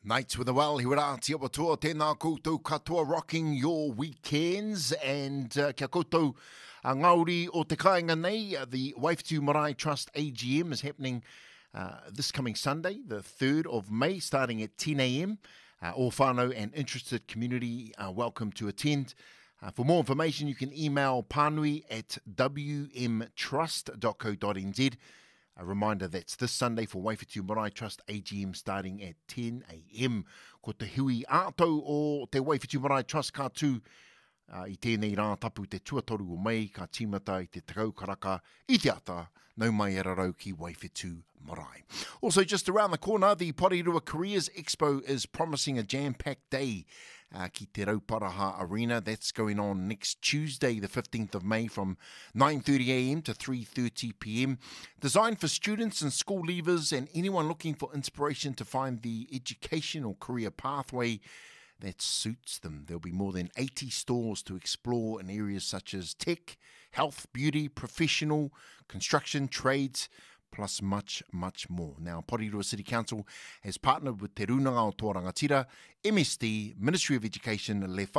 Nights with the Well, here at Te Awatua, tēnā koutou katoa, rocking your weekends, and kia koutou ngauri o te kāinga nei, the Waifetu Marae Trust AGM is happening this coming Sunday, the 3rd of May, starting at 10 a.m. All whānau and interested community are welcome to attend. For more information, you can email panui@wmtrust.co.nz. A reminder that's this Sunday for Waifetu Marae Trust AGM starting at 10 a.m. Ko te hui ātou o te Waifetu Marae Trust ka tū i tēnei rā tapu te tuatoru o Mei, ka tīmata i te takau karaka i te ata, nau mai e rarau ki Waifetu Marae. Also, just around the corner, the Porirua Careers Expo is promising a jam-packed day ki te Rauparaha Arena. That's going on next Tuesday, the 15th of May, from 9:30 a.m. to 3:30 p.m. Designed for students and school leavers and anyone looking for inspiration to find the education or career pathway that suits them. There'll be more than 80 stalls to explore in areas such as tech, health, beauty, professional, construction, trades, plus much, much more. Now, Porirua City Council has partnered with Te Runanga o tō Rangatira, MSD, Ministry of Education, Le